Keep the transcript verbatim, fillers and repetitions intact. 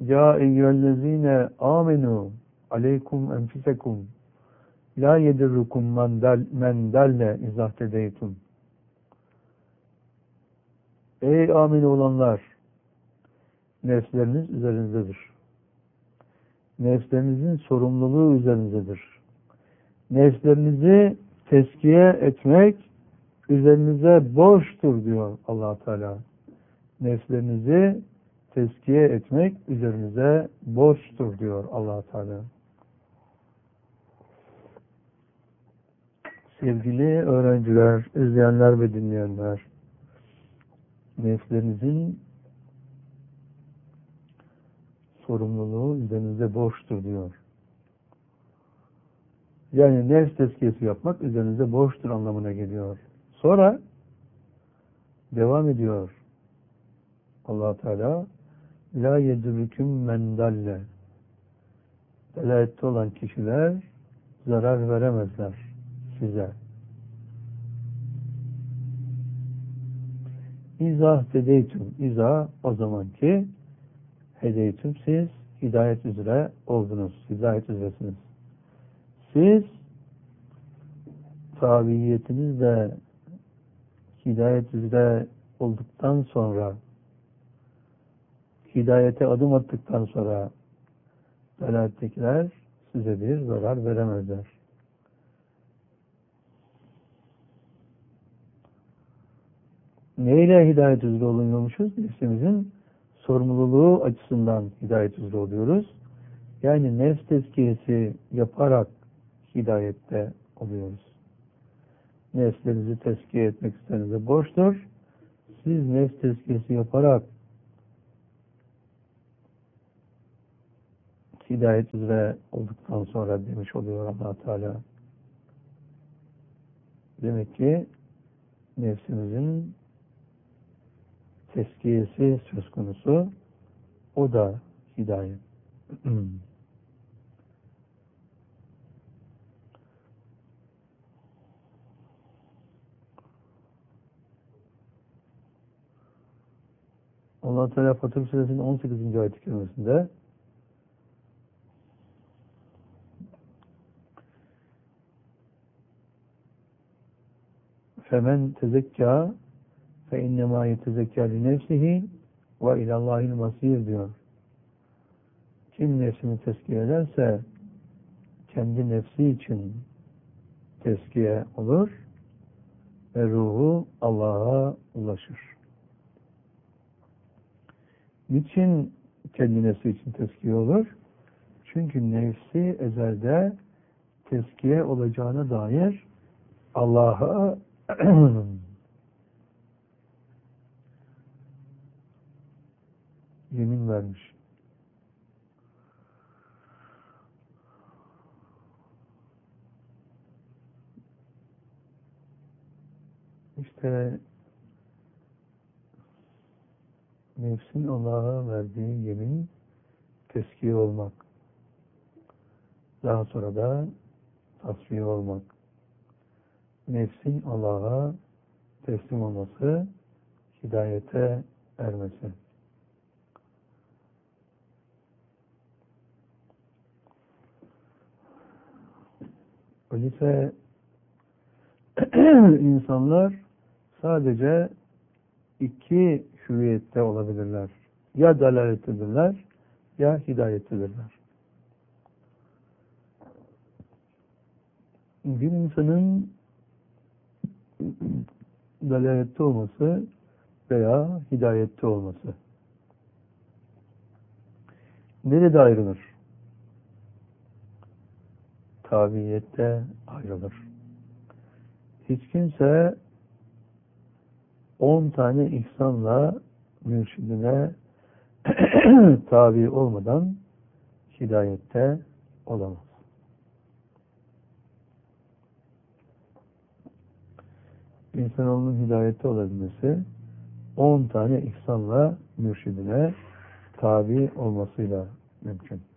Ya eyyühellezine amenu aleykum enfisekum la yedirrukum men dal men dalle izahtedeytum. Ey amin olanlar, nefsleriniz üzerinizdedir. Nefslerinizin sorumluluğu üzerinizdedir. Nefslerinizi teskiye etmek üzerinize borçtur diyor Allah Teala. Nefslerinizi teskiye etmek üzerinize borçtur diyor Allah Teala. Sevgili öğrenciler, izleyenler ve dinleyenler, nefslerinizin sorumluluğu üzerinize borçtur diyor. Yani nefs tezkiyesi yapmak üzerinize borçtur anlamına geliyor. Sonra devam ediyor Allah Teala, la yedrüküm men dalle. Delalette olan kişiler zarar veremezler size. İzah hedeytüm. İzah o zaman ki hedeytüm siz hidayet üzere oldunuz. Hidayet üzeresiniz. Siz tabiiyetinizle hidayet üzere olduktan sonra, hidayete adım attıktan sonra delalettekiler size bir zarar veremezler. Neyle hidayet üzere oluyormuşuz? Nefsimizin sorumluluğu açısından hidayet üzere oluyoruz. Yani nefs tezkiyesi yaparak hidayette oluyoruz. Nefslerinizi tezkiye etmek istediğinizde borçtur. Siz nefs tezkiyesi yaparak hidayet üzere olduktan sonra demiş oluyor Allah Teala. Demek ki nefsimizin tezkiyesi söz konusu. O da hidayet. Allah Teala Fatır Suresinin on sekizinci ayet-i kerimesinde femen tezekkâ fe innemâ yetezekkâ li nefsihi ve ilallâhil masîr diyor. Kim nefsini tezkiye ederse kendi nefsi için tezkiye olur ve ruhu Allah'a ulaşır. Niçin kendi nefsi için tezkiye olur? Çünkü nefsi ezelde tezkiye olacağına dair Allah'a yemin vermiş. İşte nefsin Allah'a verdiği yemin tezkiye olmak. Daha sonra da tasfiye olmak. Nefsin Allah'a teslim olması, hidayete ermesi. Öyleyse insanlar sadece iki hüviyette olabilirler. Ya dalalettedirler ya hidayettedirler. Bir insanın dalalette olması veya hidayette olması nerede ayrılır? Tabiyette ayrılır. Hiç kimse on tane ihsanla mürşidine tabi olmadan hidayette olamaz. İnsanoğlunun hidayette olabilmesi on tane ihsanla mürşidine tabi olmasıyla mümkün.